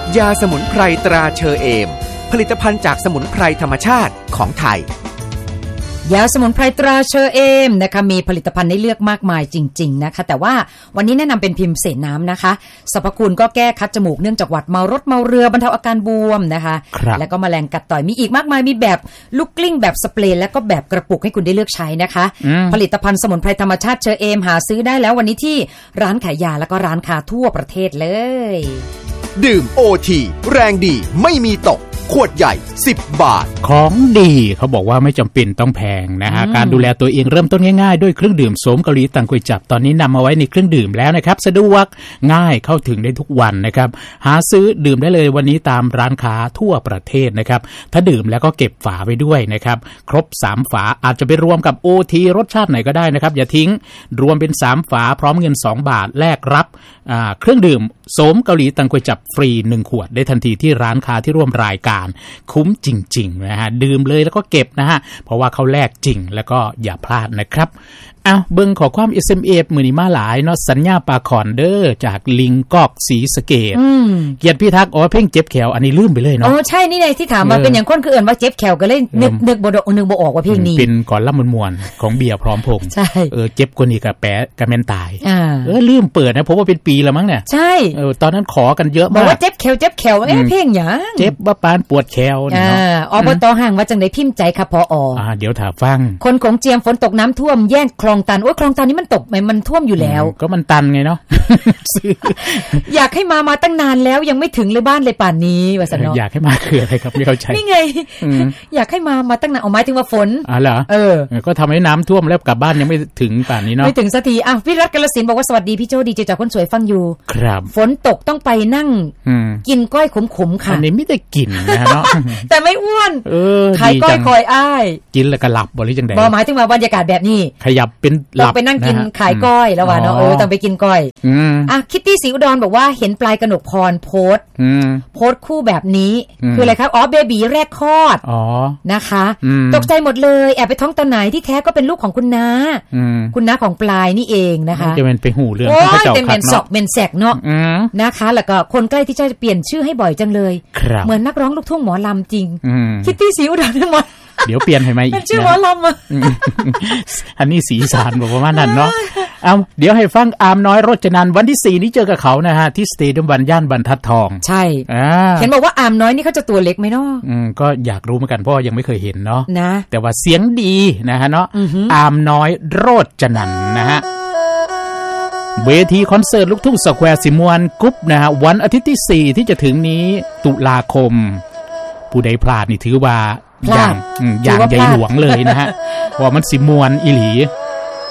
ยาสมุนไพรตราเชอเอมผลิตภัณฑ์จากสมุนไพรธรรมชาติของไทยยาสมุนไพรตราเชอเอมนะคะมีผลิตภัณฑ์ให้เลือกมากมายจริงๆนะคะแต่ว่าวันนี้แนะนำเป็นพิมพ์เสนน้ำนะคะสรรพคุณก็แก้คัดจมูกเนื่องจากหวัดเมารถเมาเรือบรรเทาอาการบวมนะคะแล้วก็แมลงกัดต่อยมีอีกมากมายมีแบบลูกกลิ้งแบบสเปรย์และก็แบบกระปุกให้คุณได้เลือกใช้นะคะผลิตภัณฑ์สมุนไพรธรรมชาติเชอเอมหาซื้อได้แล้ววันนี้ที่ร้านขายยาแล้วก็ร้านค้าทั่วประเทศเลยดื่ม OT แรงดีไม่มีตกขวดใหญ่10 บาทของดีเขาบอกว่าไม่จำเป็นต้องแพงนะฮะการดูแลตัวเองเริ่มต้นง่ายๆด้วยเครื่องดื่มโสมเกาหลีตังกุยจับตอนนี้นำมาไว้ในเครื่องดื่มแล้วนะครับสะดวกง่ายเข้าถึงได้ทุกวันนะครับหาซื้อดื่มได้เลยวันนี้ตามร้านค้าทั่วประเทศนะครับถ้าดื่มแล้วก็เก็บฝาไว้ด้วยนะครับครบ3ฝาอาจจะไปรวมกับ OT รสชาติไหนก็ได้นะครับอย่าทิ้งรวมเป็น3ฝาพร้อมเงิน2 บาทแลกรับเครื่องดื่มโสมเกาหลีตังกุยจับฟรี1 ขวดได้ทันทีที่ร้านค้าที่ร่วมรายการคุ้มจริงๆนะฮะดื่มเลยแล้วก็เก็บนะฮะเพราะว่าเขาแลกจริงแล้วก็อย่าพลาดนะครับเบิ่งขอความ SMS มื้อนี้มาหลายเนาะสัญญาปาคอนเด้อจากลิงกอกศรีสะเกษเกียรติพิทักษ์เพลงเจ็บแขวอันนี้ลืมไปเลยเนาะใช่นี่ไงที่ถามมาเป็นอย่างคนคือเอิ้นว่าเจ็บแขวก็เลยนึกบ่ออกว่าเพลงนี้เป็นก่อนล่ำมวนๆของเบียร์พร้อมพงษ์ใช่เจ็บกว่านี้ก็แปะก็แม่นตายลืมเปิดนะเพราะว่าเป็นปีแล้วมั้งเนี่ยใช่ตอนนั้นขอกันเยอะมากบอกว่าเจ็บแขวเพลงหยังเจ็บว่าปานปวดแขวนี่เนาะอบต.ห่างว่าจังได๋พิมพ์ใจค่ะพอเดี๋ยวถ้าฟังคนของเจียมฝนตกน้ำท่วมแย่งคลองตันโอ้คลองตันนี่มันตกมันท่วมอยู่แล้วก็มันตันไงเนาะอยากให้มาตั้งนานแล้วยังไม่ถึงเลยบ้านเลยป่านนี้ว่าซั่นเนาะอยากให้มาคืออะไรครับไม่เข้าใจนี่ไงอยากให้มาตั้งนานเอาหมายถึงว่าฝนเหรอก็ทำให้น้ำท่วมแล้วกลับบ้านยังไม่ถึงป่านนี้เนาะไม่ถึงสักทีพี่รัตน์กาฬสินธุ์บอกว่าสวัสดีพี่โจดีเจจากคนสวยฟังอยู่ครับฝนตกต้องไปนั่งกินก้อยขมๆค่ะอันนี้ไม่ได้กินนะเนาะแต่ไม่อ้วนขายก้อยคอยอ้ายกินแล้วก็หลับบ่หรือจังได๋บ่หมายถึงว่าบรรยากาศแบบนี้ขยับเป็นหลับไปนั่งกินขายก้อยแล้วว่าเนาะต้องไปกินก้อยคิตตี้ศรีอุดรบอกว่าเห็นปลายกนกพรโพสต์คู่แบบนี้คืออะไรครับเบบีแรกคลอดนะคะตกใจหมดเลยแอบไปท้องตอนไหนที่แท้ก็เป็นลูกของคุณน้าของปลายนี่เองนะคะจะเป็นไปหูเรื่องที่เขาเจ้าคัดเนาะเป็นแสกเนาะนะคะแล้วก็คนใกล้ที่จะเปลี่ยนชื่อให้บ่อยจังเลยเหมือนนักร้องลูกทุ่งหมอลำจริงคิตตี้ศรีอุดรทั้งหมดเดี๋ยวเปลี่ยนให้ไหมอีกเป็นชื่อหมอลำอันนี้สีสารประมาณนั้นเนาะเดี๋ยวให้ฟังอามน้อยรจนันท์วันที่4นี้เจอกับเขานะฮะที่สเตเดียมวันย่านบรรทัดทองใช่เห็นบอกว่าอามน้อยนี่เขาจะตัวเล็กไหมเนาะก็อยากรู้เหมือนกันเพราะยังไม่เคยเห็นเนาะนะแต่ว่าเสียงดีนะฮะเนาะอามน้อยโรจนันท์นะฮะเวทีคอนเสิร์ตลูกทุ่งสแควร์สิมวนกรุ๊ปนะฮะวันอาทิตย์ที่4ที่จะถึงนี้ตุลาคมผู้ใดพลาดนี่ถือว่าอย่างใหญ่หลวงเลยนะฮะเพราะมันสิมวนอีหลี